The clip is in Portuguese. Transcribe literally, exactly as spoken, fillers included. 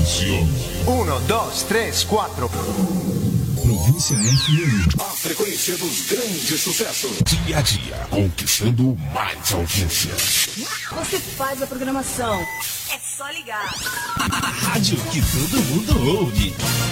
Atenção. Um, dois, três, quatro. Província F M. A frequência dos grandes sucessos. Dia a dia, conquistando mais audiência. Você faz a programação. É só ligar. A rádio que todo mundo ouve.